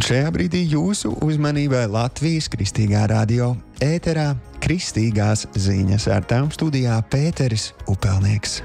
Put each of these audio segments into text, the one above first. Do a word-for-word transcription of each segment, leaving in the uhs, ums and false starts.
Šajā brīdī jūsu uzmanībai Latvijas Kristīgā radio ēterā Kristīgās ziņas, ar tām studijā Pēteris Upelnieks.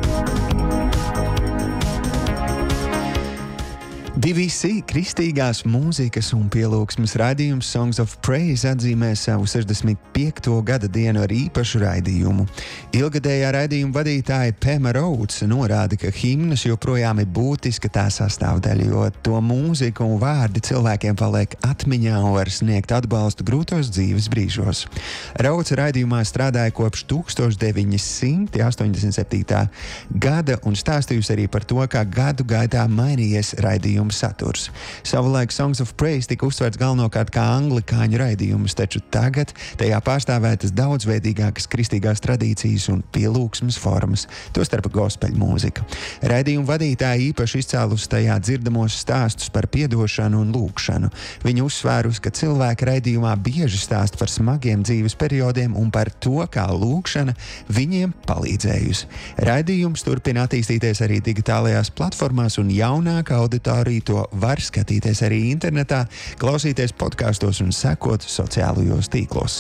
B B C Kristīgās mūzikas un pielūgsmes raidījums Songs of Praise atzīmē savu sešdesmit piekto gada dienu ar īpašu raidījumu. Ilgadējā raidījuma vadītāja Pema Rhodes norāda, ka himnas joprojām ir būtiska tā sastāvdaļa, jo to mūzika un vārdi cilvēkiem paliek atmiņā un var sniegt atbalstu grūtos dzīves brīžos. Rhodes raidījumā strādāja kopš tūkstoš deviņi simti astoņdesmit septītā gada un stāstījusi arī par to, kā gadu gaitā mainījies raidījums saturs. Savulaik Songs of Praise tika uztverts galvenokārt kā anglikāņu raidījums, taču tagad tajā pārstāvētas daudzveidīgākas kristīgās tradīcijas un pielūgsmes formas, tostarp gospeļu mūzika. Raidījuma vadītāja īpaši izcēlus tajā dzirdamos stāstus par piedošanu un lūgšanu. Viņa uzsvērus, ka cilvēki raidījumā bieži stāst par smagiem dzīves periodiem un par to, kā lūgšana viņiem palīdzējusi. Raidījums turpina attīstīties arī digitālajās platformās un jaunāka auditorija to var skatīties arī internetā, klausīties podkastos un sekot sociālajos tīklos.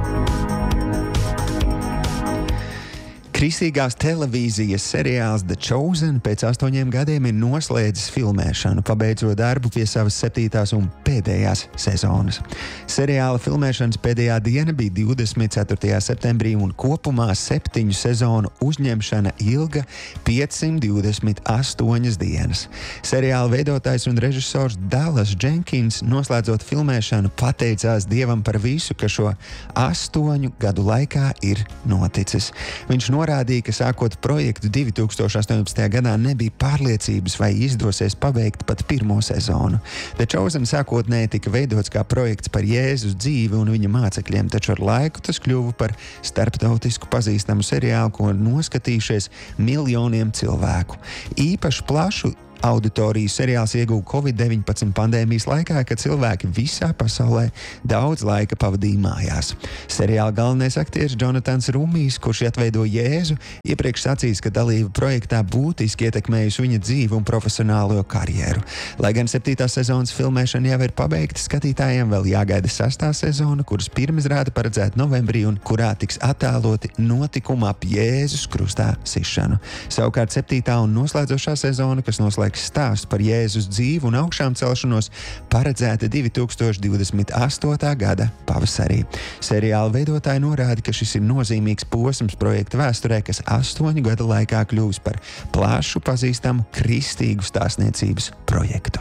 Kristīgās televīzijas seriāls The Chosen pēc astoņiem gadiem ir noslēdzis filmēšanu, pabeidzot darbu pie savas septītās un pēdējās sezonas. Seriāla filmēšanas pēdējā diena bija divdesmit ceturtajā septembrī un kopumā septiņu sezonu uzņemšana ilga piecsimt divdesmit astoņas dienas. Seriāla veidotājs un režisors Dallas Jenkins, noslēdzot filmēšanu, pateicās Dievam par visu, ka šo astoņu gadu laikā ir noticis. Viņš norādīja, ka sākot projektu divi tūkstoši astoņpadsmitajā gadā nebija pārliecības, vai izdosies pabeigt pat pirmo sezonu. The Chosen sākotnēji tika veidots kā projekts par Jēzus dzīvi un viņa mācekļiem, taču ar laiku tas kļuva par starptautisku pazīstamu seriālu, ko noskatījušies miljoniem cilvēku. Īpaši plašu auditoriju seriāls ieguva covid deviņpadsmit pandēmijas laikā, kad cilvēki visā pasaulē daudz laika pavadīja mājās. Seriāla galvenais aktieris Jonatans Rumijs, kurš atveido Jēzu, iepriekš sacījis, ka dalība projektā būtiski ietekmējusi viņa dzīvi un profesionālo karjeru. Lai gan septītās sezonas filmēšana jau ir pabeigta, skatītājiem vēl jāgaida sastā sezona, kuras pirmizrāde paredzēta novembrī un kurā tiks attēloti notikumi ap Jēzus krustā sišanu. Savukārt septītā un noslēdzošā sezona, kas noslēgs stāsts par Jēzus dzīvi un augšām celšanos, paredzēta divi tūkstoši divdesmit astotā gada pavasarī. Seriāla veidotāji norāda, ka šis ir nozīmīgs posms projekta vēsturē, kas astoņu gadu laikā kļūs par plašu pazīstamu kristīgu stāstniecības projektu.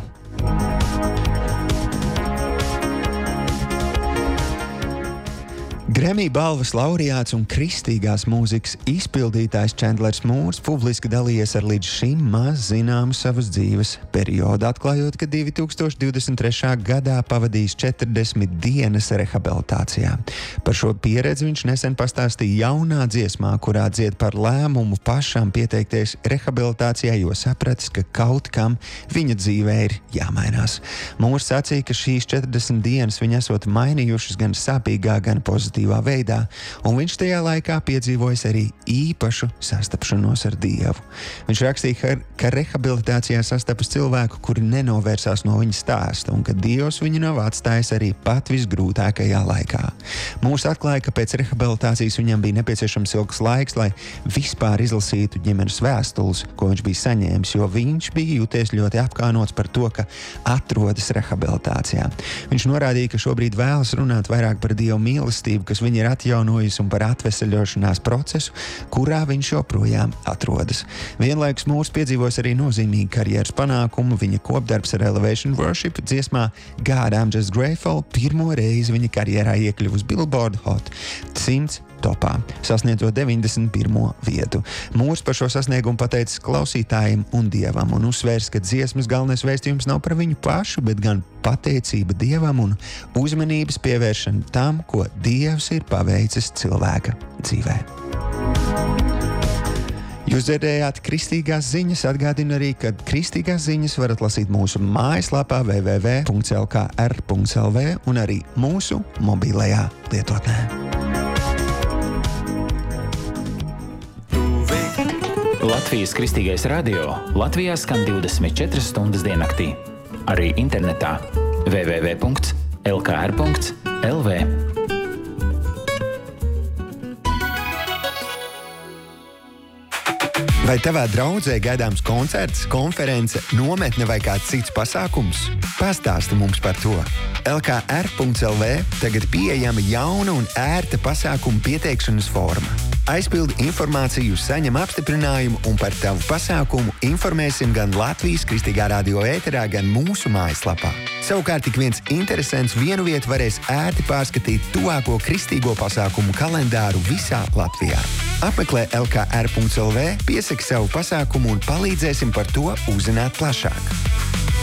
Grammy balvas laureāts un kristīgās mūzikas izpildītājs Chandlers Moores publiski dalījies ar līdz šim maz zināmu savas dzīves periodu, atklājot, ka divi tūkstoši divdesmit trešā gadā pavadījis četrdesmit dienas rehabilitācijā. Par šo pieredzi viņš nesen pastāstīja jaunā dziesmā, kurā dzied par lēmumu pašam pieteikties rehabilitācijā, jo sapratis, ka kaut kam viņa dzīvē ir jāmainās. Moores sacīja, ka šīs četrdesmit dienas viņa esot mainījušas gan sāpīgā, gan pozitīvā veidā, un viņš tajā laikā piedzīvojis arī īpašu sastapšanos ar Dievu. Viņš rakstīja, ka rehabilitācijā sastapas cilvēku, kuri nenovērsās no viņa stāsta, un ka Dievs viņu nav atstājis arī pat visgrūtākajā laikā. Mūs atklāja, ka pēc rehabilitācijas viņam bija nepieciešams ilgs laiks, lai vispār izlasītu ģimenes vēstules, ko viņš bija saņēmis, jo viņš bija jūties ļoti apkaunots par to, ka atrodas rehabilitācijā. Viņš norādīja, ka šobrīd vēlas runāt vairāk par Dieva mīlestību, kas viņa ir atjaunojis, un par atveseļošanās procesu, kurā viņš joprojām atrodas. Vienlaikus Moores piedzīvos arī nozīmīgu karjeras panākumu. Viņa kopdarbs ar Elevation Worship dziesmā God I'm Just Grateful pirmo reizi viņa karjerā iekļuvusi Billboard Hot simts topā, sasniedzot deviņdesmit pirmo vietu. Moores par šo sasniegumu pateicis klausītājiem un Dievam un uzsvērs, ka dziesmas galvenais vēstījums nav par viņu pašu, bet gan pateicība Dievam un uzmanības pievēršana tam, ko Dievs ir paveicis cilvēka dzīvē. Jūs dzirdējāt kristīgās ziņas, atgādinu arī, ka kristīgās ziņas varat lasīt mūsu mājaslapā w w w punkts l k r punkts l v un arī mūsu mobilajā lietotnē. Latvijas Kristīgais radio Latvijā skan divdesmit četras stundas diennaktī. Arī internetā w w w punkts l k r punkts l v. Vai tavā draudzē gaidāms koncerts, konference, nometne vai kāds cits pasākums? Pastāsti mums par to! l k r punkts l v tagad pieejama jauna un ērta pasākuma pieteikšanas forma. Aizpildi informāciju, saņem apstiprinājumu un par tavu pasākumu informēsim gan Latvijas Kristīgā radio ēterā, gan mūsu mājaslapā. Savukārt tik viens interesants vienu vietu varēs ērti pārskatīt tuvāko kristīgo pasākumu kalendāru visā Latvijā. Apmeklē l k r punkts l v, piesaki savu pasākumu un palīdzēsim par to uzzināt plašāk.